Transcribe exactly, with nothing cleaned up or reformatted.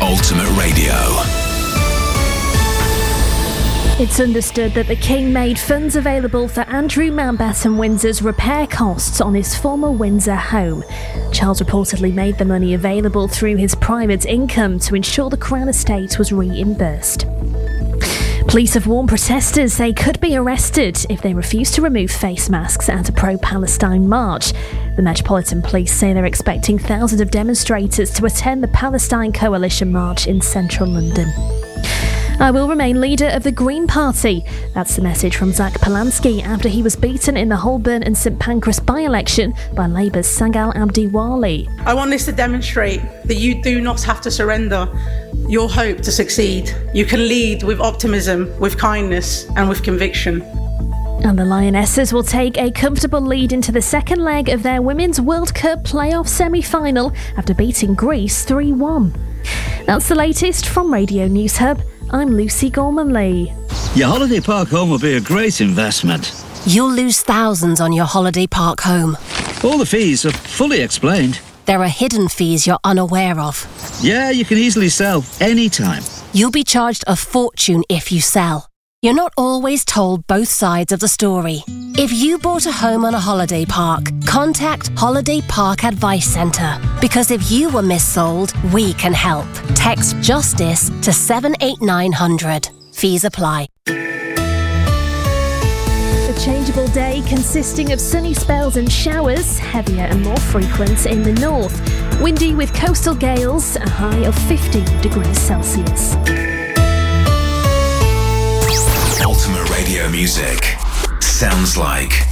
Ultimate Radio. It's understood that the King made funds available for Andrew Mountbatten Windsor's repair costs on his former Windsor home. Charles reportedly made the money available through his private income to ensure the Crown Estate was reimbursed. Police have warned protesters they could be arrested if they refuse to remove face masks at a pro-Palestine march. The Metropolitan Police say they're expecting thousands of demonstrators to attend the Palestine Coalition March in central London. I will remain leader of the Green Party. That's the message from Zach Polanski after he was beaten in the Holborn and St Pancras by-election by Labour's Sagal Abdiwali. I want this to demonstrate that you do not have to surrender your hope to succeed. You can lead with optimism, with kindness and with conviction. And the Lionesses will take a comfortable lead into the second leg of their Women's World Cup playoff semi-final after beating Greece three one. That's the latest from Radio News Hub. I'm Lucy Gorman-Lee. Your holiday park home will be a great investment. You'll lose thousands on your holiday park home. All the fees are fully explained. There are hidden fees you're unaware of. Yeah, you can easily sell anytime. You'll be charged a fortune if you sell. You're not always told both sides of the story. If you bought a home on a holiday park, contact Holiday Park Advice Centre. Because if you were missold, we can help. Text JUSTICE to seven eight nine hundred. Fees apply. A changeable day consisting of sunny spells and showers, heavier and more frequent in the north. Windy with coastal gales, a high of fifteen degrees Celsius. Ultimate Radio music sounds like